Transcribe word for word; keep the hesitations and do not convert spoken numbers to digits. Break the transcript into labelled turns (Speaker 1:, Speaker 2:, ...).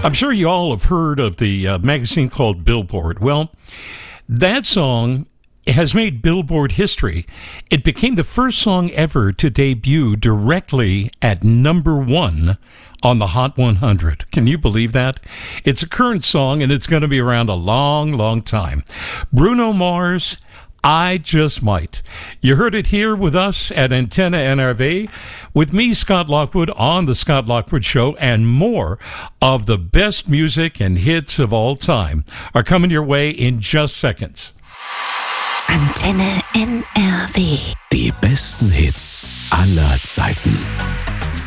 Speaker 1: I'm sure you all have heard of the uh, magazine called Billboard. Well, that song has made Billboard history. It became the first song ever to debut directly at number one on the Hot one hundred. Can you believe that? It's a current song, and it's going to be around a long, long time. Bruno Mars, I Just Might. You heard it here with us at Antenna N R V, with me, Scott Lockwood, on The Scott Lockwood Show, and more of the best music and hits of all time are coming your way in just seconds.
Speaker 2: Antenne N R W.
Speaker 3: Die besten Hits aller Zeiten.